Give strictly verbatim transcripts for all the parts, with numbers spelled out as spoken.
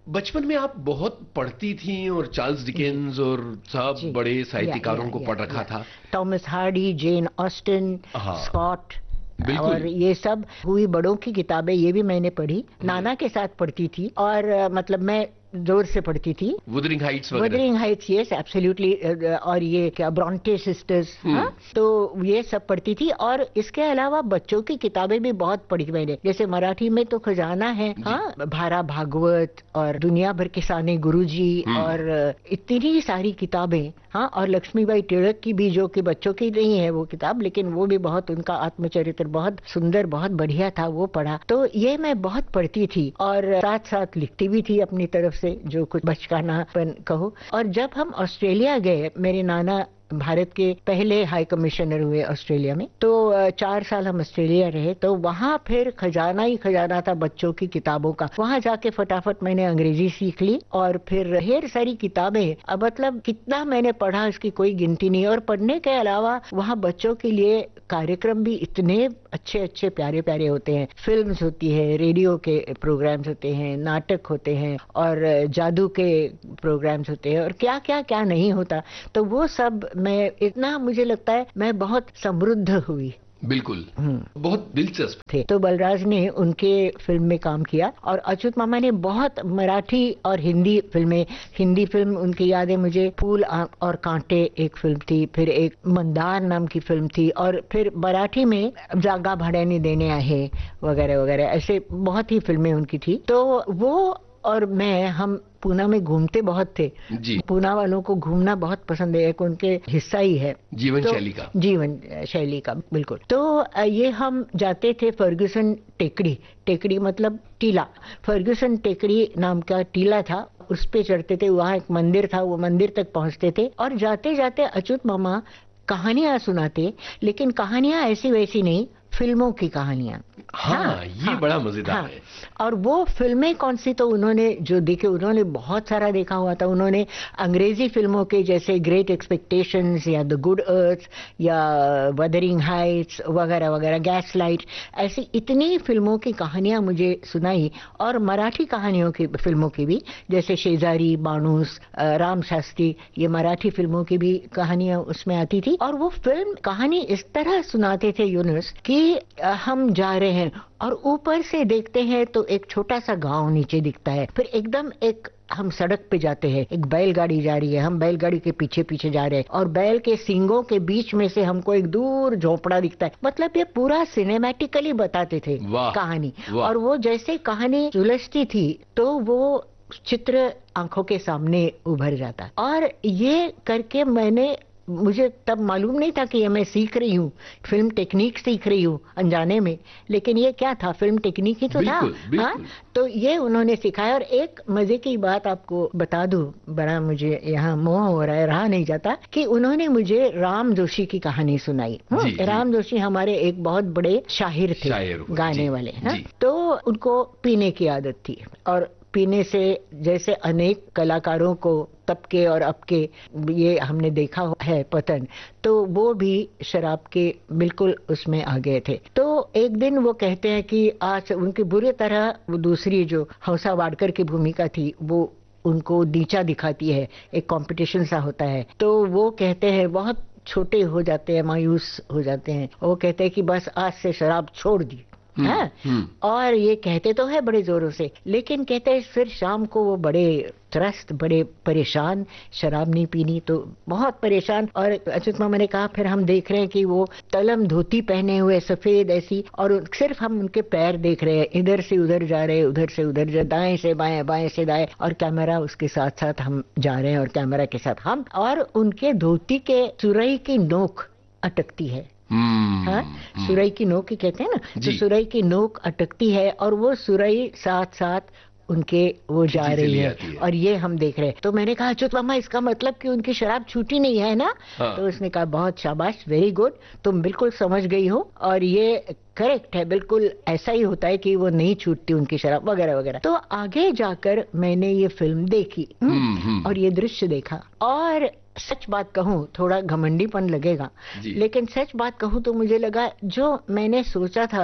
बचपन में आप बहुत पढ़ती थी और चार्ल्स डिकेंस और सब जी, बड़े या साहित्यकारों या को या पढ़ रखा या था। थॉमस हार्डी, जेन ऑस्टिन, हाँ, स्कॉट और बिल्कुल। ये सब हुई बड़ों की किताबें, ये भी मैंने पढ़ी। हम्म, नाना के साथ पढ़ती थी और अ, मतलब मैं जोर से पढ़ती थी। वुदरिंग हाइट्स वगैरह। Wuthering Heights, yes absolutely. और ये क्या, ब्रॉन्टे सिस्टर्स, हाँ, हम्म, तो ये सब पढ़ती थी। और इसके अलावा बच्चों की किताबें भी बहुत पढ़ी मैंने, जैसे मराठी में तो खजाना है, जी। हाँ, भारा भागवत और दुनिया भर के साने गुरुजी हम्म, और अ, इतनी सारी किताबें, हाँ। और लक्ष्मीबाई टिळक की भी, जो कि बच्चों की नहीं है वो किताब, लेकिन वो भी बहुत, उनका आत्मचरित्र बहुत सुंदर, बहुत बढ़िया था, वो पढ़ा। तो ये मैं बहुत पढ़ती थी और साथ साथ लिखती भी थी अपनी तरफ से, जो कुछ बचकानापन कहो। और जब हम ऑस्ट्रेलिया गए, मेरे नाना भारत के पहले हाई कमिश्नर हुए ऑस्ट्रेलिया में, तो अ, चार साल हम ऑस्ट्रेलिया रहे, तो वहाँ फिर खजाना ही खजाना था बच्चों की किताबों का। वहाँ जाके फटाफट मैंने अंग्रेजी सीख ली और फिर ढेर सारी किताबें, अब मतलब कितना मैंने पढ़ा इसकी कोई गिनती नहीं। और पढ़ने के अलावा वहाँ बच्चों के लिए कार्यक्रम भी इतने अच्छे अच्छे प्यारे प्यारे होते हैं। फिल्म्स होती है, रेडियो के प्रोग्राम्स होते हैं, नाटक होते हैं और जादू के प्रोग्राम्स होते हैं, और क्या क्या क्या नहीं होता। तो वो सब मैं, इतना मुझे लगता है मैं बहुत समृद्ध हुई। बिल्कुल, हम्म, बहुत दिलचस्प। थे तो बलराज ने उनके फिल्म में काम किया और अच्युत मामा ने बहुत मराठी और हिंदी फिल्में। हिंदी फिल्म उनकी याद है मुझे, फूल आ- और कांटे एक फिल्म थी, फिर एक मंदार नाम की फिल्म थी, और फिर मराठी में जागा भाड्याने देणे आहे वगैरह वगैरह, ऐसे बहुत ही फिल्में उनकी थी। तो वो और मैं, हम पूना में घूमते बहुत थे। जी। पूना वालों को घूमना बहुत पसंद है, एक उनके हिस्सा ही है जीवन तो, शैली का। जीवन शैली का, बिल्कुल। तो अ, ये हम जाते थे फर्गुसन टेकड़ी। टेकड़ी मतलब टीला। फर्गुसन टेकड़ी नाम का टीला था, उस पे चढ़ते थे। वहाँ एक मंदिर था, वो मंदिर तक पहुँचते थे और जाते जाते अच्युत मामा कहानियां सुनाते, लेकिन कहानियां ऐसी वैसी नहीं, फिल्मों की कहानियां। हाँ हाँ, ये हाँ बड़ा मजेदार हाँ। है। और वो फिल्में कौन सी, तो उन्होंने जो देखे, उन्होंने बहुत सारा देखा हुआ था। उन्होंने अंग्रेजी फिल्मों के, जैसे ग्रेट एक्सपेक्टेशंस या द गुड अर्थ या वदरिंग हाइट्स वगैरह वगैरह, गैस लाइट, ऐसी इतनी फिल्मों की कहानियां मुझे सुनाई। और मराठी कहानियों की, फिल्मों की भी, जैसे शेजारी, बाणूस, अ, राम शास्त्री, ये मराठी फिल्मों की भी कहानियां उसमें आती थी। और वो फिल्म कहानी इस तरह सुनाते थे यूनुस कि अ, हम जा रहे हैं और ऊपर से देखते हैं तो एक छोटा सा गांव नीचे दिखता है, फिर एकदम एक, हम सड़क पे जाते हैं, एक बैलगाड़ी जा रही है, हम बैलगाड़ी के पीछे पीछे जा रहे हैं और बैल के सींगों के बीच में से हमको एक दूर झोपड़ा दिखता है। मतलब ये पूरा सिनेमैटिकली बताते थे वाह कहानी। वाह। और वो जैसे कहानी सुलझती थी तो वो चित्र आंखों के सामने उभर जाता। और ये करके मैंने, मुझे तब मालूम नहीं था कि ये मैं सीख रही हूँ, फिल्म टेक्निक सीख रही हूँ अनजाने में, लेकिन ये क्या था, फिल्म टेक्निक ही तो था। बिल्कुल हाँ, बिल्कुल। तो ये उन्होंने सिखाया। और एक मजे की बात आपको बता दूं, बड़ा मुझे यहाँ मोह हो रहा है, रहा नहीं जाता, कि उन्होंने मुझे राम जोशी की कहानी सुनाई। जी हम्म, जी। राम जोशी हमारे एक बहुत बड़े शाहिर थे, शायर हुए जी। गाने वाले, हाँ। जी। तो उनको पीने की आदत थी, और पीने से, जैसे अनेक कलाकारों को तब के और अब के, ये हमने देखा है पतन, तो वो भी शराब के बिल्कुल उसमें आ गए थे। तो एक दिन वो कहते हैं कि आज उनकी बुरी तरह, वो दूसरी जो हंसा वाडकर की भूमिका थी, वो उनको नीचा दिखाती है, एक कंपटीशन सा होता है। तो वो कहते हैं, बहुत छोटे हो जाते हैं, मायूस हो जाते हैं, वो कहते हैं कि बस आज से शराब छोड़ दी। हम्म हाँ, हम्म। और ये कहते तो है बड़े जोरों से, लेकिन कहते हैं फिर शाम को वो बड़े त्रस्त, बड़े परेशान, शराब नहीं पीनी तो बहुत परेशान। और अच्युत मामा ने कहा, फिर हम देख रहे हैं कि वो तलम धोती पहने हुए सफेद ऐसी, और सिर्फ हम उनके पैर देख रहे हैं, इधर से उधर जा रहे, उधर से उधर जा, दाएं से बाएं, बाएं से दाएं, और कैमरा उसके साथ साथ हम जा रहे हैं, और कैमरा के साथ हम, और उनके धोती के सुरई की नोक अटकती है। हाँ, हम्म हम्म। सुरई की नोक ही कहते हैं ना, तो जी। सुरई की नोक अटकती है और वो सुरई साथ साथ उनके वो जा खींची से रही ले है, आती है। और ये हम देख रहे हैं। तो मैंने कहा, अच्युत मामा, इसका मतलब कि उनकी शराब छूटी नहीं है ना? हाँ। तो उसने कहा, बहुत शाबाश, वेरी गुड, तुम बिल्कुल समझ गई हो, और ये करेक्ट है, बिल्कुल ऐसा ही होता है कि वो नहीं छूटती उनकी शराब वगैरह वगैरह। तो आगे जाकर मैंने ये फिल्म देखी, हम्म, हम्म हम्म। और ये दृश्य देखा, और सच बात कहूँ, थोड़ा घमंडीपन लगेगा, जी। लेकिन सच बात कहूँ तो मुझे लगा, जो मैंने सोचा था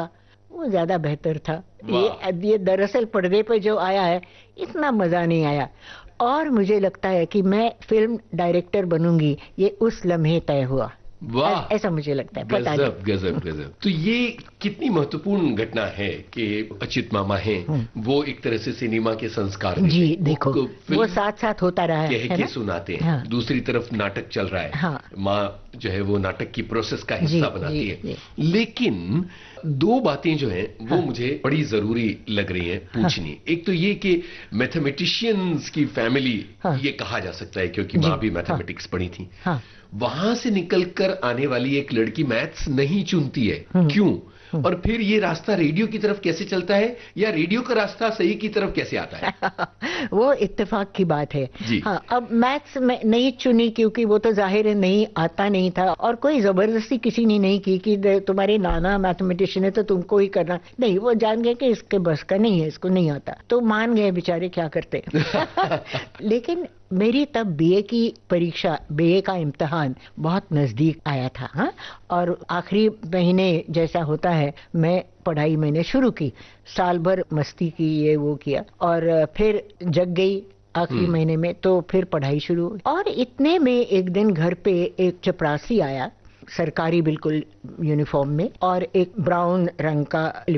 वो ज्यादा बेहतर था। वाह। ये ये दरअसल पर्दे पे जो आया है इतना मजा नहीं आया, और मुझे लगता है कि मैं फिल्म डायरेक्टर बनूंगी ये उस लम्हे तय हुआ। वाह, ऐसा मुझे लगता है, पता नहीं। गजब गजब गजब। तो ये कितनी महत्वपूर्ण घटना है कि अच्युत मामा हैं, वो एक तरह से सिनेमा के संस्कार देते जी हैं। देखो, वो फिल्म वो साथ साथ होता रहा है, कह है के ना? सुनाते हैं, हाँ। दूसरी तरफ नाटक चल रहा है, हाँ। माँ जो है वो नाटक की प्रोसेस का जी, हिस्सा बनाती जी, है। जी। लेकिन दो बातें जो हैं वो हाँ। मुझे बड़ी जरूरी लग रही हैं पूछनी। एक तो ये कि मैथमेटिशियंस की फैमिली, हाँ। ये कहा जा सकता है क्योंकि जी, माँ भी हाँ। मैथमेटिक्स पढ़ी थी, हाँ। वहां से निकलकर आने वाली एक लड़की मैथ्स नहीं चुनती है, हम्म। क्यों? और फिर ये रास्ता रेडियो की तरफ कैसे चलता है, या रेडियो का रास्ता सही की तरफ कैसे आता है? वो इत्तेफाक की बात है। जी। हाँ, अब मैथ्स में नहीं चुनी क्योंकि वो तो जाहिर है नहीं आता नहीं था, और कोई जबरदस्ती किसी ने नहीं की कि दे- तुम्हारे नाना मैथमेटिशियन है तो तुमको ही करना, नहीं, वो जान गए कि इसके बस का नहीं है, इसको नहीं आता, तो मान गए बेचारे, क्या करते। लेकिन मेरी तब बीए की परीक्षा, बीए का इम्तिहान बहुत नजदीक आया था। हाँ, और आखिरी महीने जैसा होता है, मैं पढ़ाई मैंने शुरू की, साल भर मस्ती की, ये वो किया, और फिर जग गई आखिरी हम्म। महीने में, तो फिर पढ़ाई शुरू हुई। और इतने में एक दिन घर पे एक चपरासी आया, सरकारी बिल्कुल यूनिफॉर्म में, और एक ब्राउन रंग का